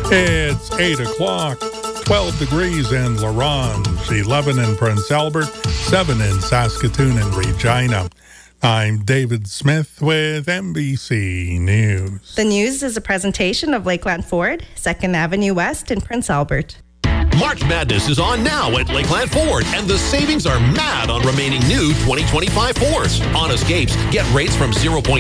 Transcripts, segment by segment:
It's 8 o'clock, 12 degrees in La Ronge, 11 in Prince Albert, 7 in Saskatoon and Regina. I'm David Smith with NBC News. The news is a presentation of Lakeland Ford, 2nd Avenue West in Prince Albert. March Madness is on now at Lakeland Ford, and the savings are mad on remaining new 2025 Fords. On Escapes, get rates from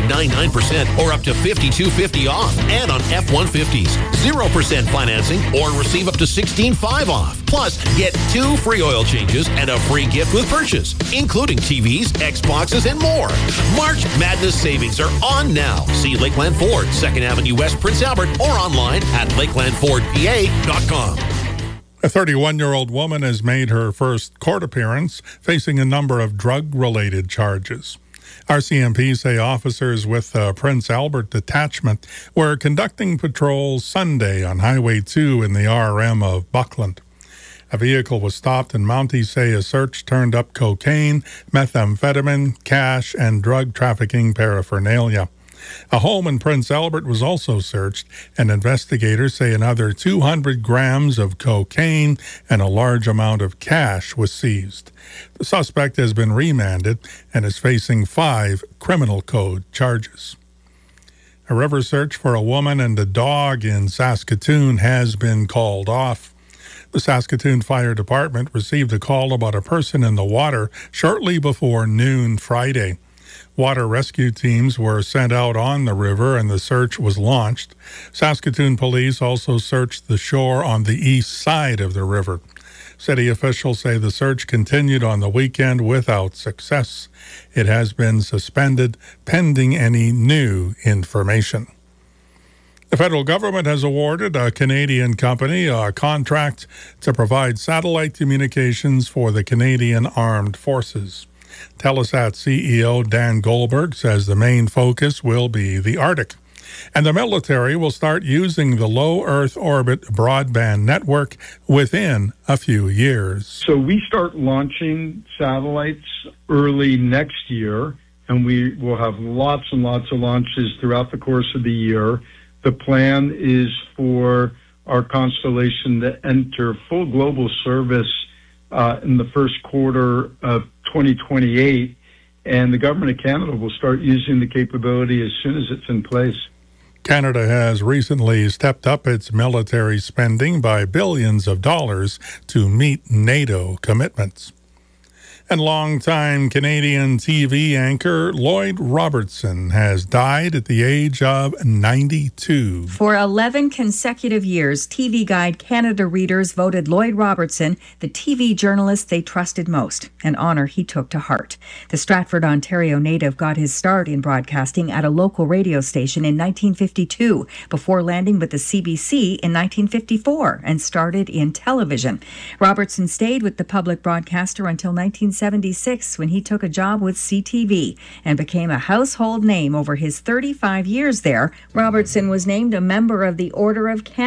0.99% or up to $5,250 off, and on F-150s, 0% financing or receive up to $16,500 off. Plus, get 2 free oil changes and a free gift with purchase, including TVs, Xboxes, and more. March Madness savings are on now. See Lakeland Ford, 2nd Avenue West, Prince Albert, or online at lakelandfordpa.com. A 31-year-old woman has made her first court appearance, facing a number of drug-related charges. RCMP say officers with the Prince Albert detachment were conducting patrols Sunday on Highway 2 in the RM of Buckland. A vehicle was stopped, and Mounties say a search turned up cocaine, methamphetamine, cash, and drug trafficking paraphernalia. A home in Prince Albert was also searched, and investigators say another 200 grams of cocaine and a large amount of cash was seized. The suspect has been remanded and is facing 5 criminal code charges. A river search for a woman and a dog in Saskatoon has been called off. The Saskatoon Fire Department received a call about a person in the water shortly before noon Friday. Water rescue teams were sent out on the river and the search was launched. Saskatoon police also searched the shore on the east side of the river. City officials say the search continued on the weekend without success. It has been suspended pending any new information. The federal government has awarded a Canadian company a contract to provide satellite communications for the Canadian Armed Forces. Telesat CEO Dan Goldberg says the main focus will be the Arctic, and the military will start using the low Earth orbit broadband network within a few years. So we start launching satellites early next year, and we will have lots and lots of launches throughout the course of the year. The plan is for our constellation to enter full global service in the first quarter of 2028, and the Government of Canada will start using the capability as soon as it's in place. Canada has recently stepped up its military spending by billions of dollars to meet NATO commitments. And longtime Canadian TV anchor Lloyd Robertson has died at the age of 92. For 11 consecutive years, TV Guide Canada readers voted Lloyd Robertson the TV journalist they trusted most, an honor he took to heart. The Stratford, Ontario native got his start in broadcasting at a local radio station in 1952 before landing with the CBC in 1954 and started in television. Robertson stayed with the public broadcaster until 1976 when he took a job with CTV and became a household name over his 35 years there. Robertson was named a member of the Order of Canada